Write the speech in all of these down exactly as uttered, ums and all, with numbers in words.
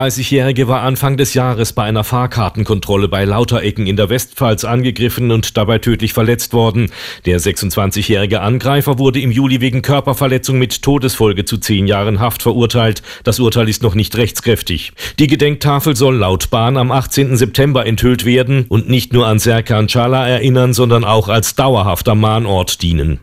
Der dreißigjährige war Anfang des Jahres bei einer Fahrkartenkontrolle bei Lauterecken in der Westpfalz angegriffen und dabei tödlich verletzt worden. Der sechsundzwanzigjährige Angreifer wurde im Juli wegen Körperverletzung mit Todesfolge zu zehn Jahren Haft verurteilt. Das Urteil ist noch nicht rechtskräftig. Die Gedenktafel soll laut Bahn am achtzehnten September enthüllt werden und nicht nur an Serkan Çağlar erinnern, sondern auch als dauerhafter Mahnort dienen.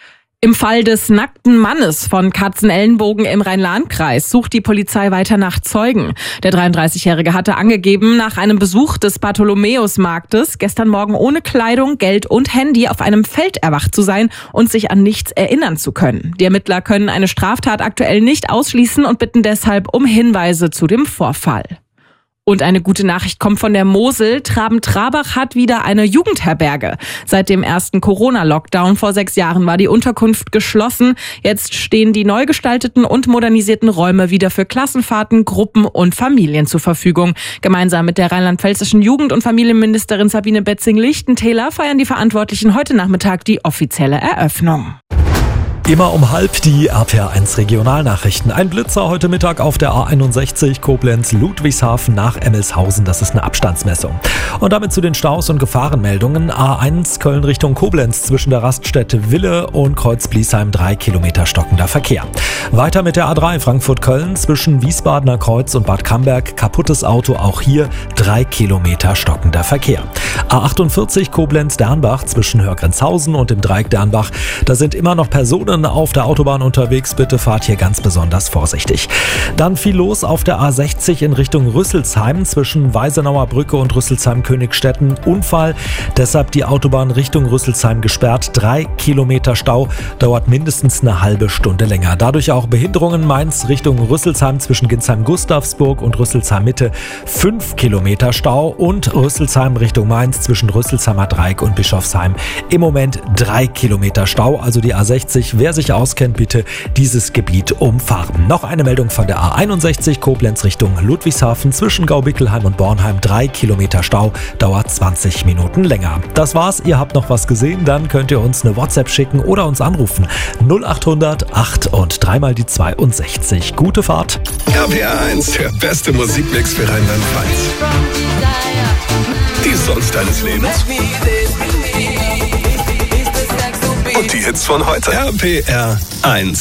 Im Fall des nackten Mannes von Katzenelnbogen im Rhein-Lahn-Kreis sucht die Polizei weiter nach Zeugen. Der dreiunddreißigjährige hatte angegeben, nach einem Besuch des Bartholomäusmarktes gestern Morgen ohne Kleidung, Geld und Handy auf einem Feld erwacht zu sein und sich an nichts erinnern zu können. Die Ermittler können eine Straftat aktuell nicht ausschließen und bitten deshalb um Hinweise zu dem Vorfall. Und eine gute Nachricht kommt von der Mosel. Traben-Trarbach hat wieder eine Jugendherberge. Seit dem ersten Corona-Lockdown vor sechs Jahren war die Unterkunft geschlossen. Jetzt stehen die neu gestalteten und modernisierten Räume wieder für Klassenfahrten, Gruppen und Familien zur Verfügung. Gemeinsam mit der rheinland-pfälzischen Jugend- und Familienministerin Sabine Betzing-Lichtentäler feiern die Verantwortlichen heute Nachmittag die offizielle Eröffnung. Immer um halb die R T L eins Regionalnachrichten. Ein Blitzer heute Mittag auf der A einundsechzig Koblenz-Ludwigshafen nach Emmelshausen. Das ist eine Abstandsmessung. Und damit zu den Staus und Gefahrenmeldungen. A eins Köln Richtung Koblenz zwischen der Raststätte Wille und Kreuz-Bliesheim drei Kilometer stockender Verkehr. Weiter mit der A drei Frankfurt-Köln zwischen Wiesbadener Kreuz und Bad Camberg. Kaputtes Auto, auch hier drei Kilometer stockender Verkehr. A achtundvierzig Koblenz-Dernbach zwischen Hörgrenzhausen und dem Dreieck Dernbach. Da sind immer noch Personen auf der Autobahn unterwegs, bitte fahrt hier ganz besonders vorsichtig. Dann viel los auf der A sechzig in Richtung Rüsselsheim zwischen Weisenauer Brücke und Rüsselsheim-Königstetten. Unfall, deshalb die Autobahn Richtung Rüsselsheim gesperrt. Drei Kilometer Stau, dauert mindestens eine halbe Stunde länger. Dadurch auch Behinderungen. Mainz Richtung Rüsselsheim zwischen Ginsheim-Gustavsburg und Rüsselsheim-Mitte. Fünf Kilometer Stau und Rüsselsheim Richtung Mainz zwischen Rüsselsheimer Dreieck und Bischofsheim. Im Moment drei Kilometer Stau, also die A sechzig. Wer sich auskennt, bitte dieses Gebiet umfahren. Noch eine Meldung von der A einundsechzig Koblenz Richtung Ludwigshafen zwischen Gaubickelheim und Bornheim. Drei Kilometer Stau, dauert zwanzig Minuten länger. Das war's. Ihr habt noch was gesehen? Dann könnt ihr uns eine WhatsApp schicken oder uns anrufen. null achthundert acht und dreimal die zweiundsechzig. Gute Fahrt. R P R eins, der beste Musikmix für Rheinland-Pfalz. Die Songs deines Lebens. Und die Hits von heute. R P R eins.